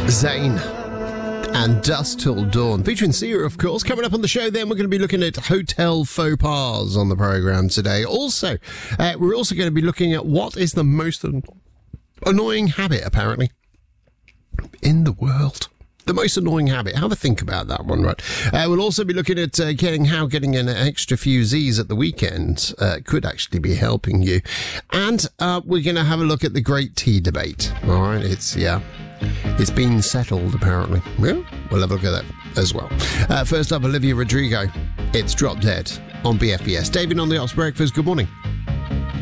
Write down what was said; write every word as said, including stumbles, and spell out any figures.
Zayn and Dusk Till Dawn, featuring Sia, of course. Coming up on the show, then, we're going to be looking at hotel faux pas on the programme today. Also, uh, we're also going to be looking at what is the most an- annoying habit, apparently, in the world. The most annoying habit. Have a think about that one, right? Uh, we'll also be looking at uh, getting how getting an extra few Z's at the weekend uh, could actually be helping you. And uh, we're going to have a look at the Great Tea Debate. All right, it's, yeah, it's been settled, apparently. Yeah, we'll have a look at that as well. Uh, first up, Olivia Rodrigo. It's Drop Dead on B F B S. David on the Ops Breakfast. Good morning.